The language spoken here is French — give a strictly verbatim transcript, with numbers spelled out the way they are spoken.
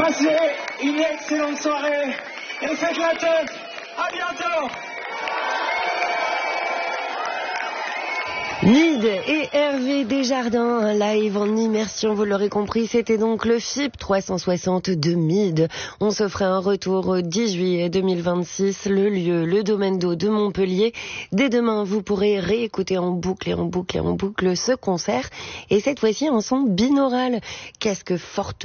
Passez une excellente soirée et faites la tête. À bientôt. Mid et Hervé Desjardins, un live en immersion, vous l'aurez compris, c'était donc le F I P trois cent soixante de Mid. On se ferait un retour au dix juillet deux mille vingt-six, le lieu, le domaine d'eau de Montpellier. Dès demain, vous pourrez réécouter en boucle et en boucle et en boucle ce concert, et cette fois-ci en son binaural. Qu'est-ce que forte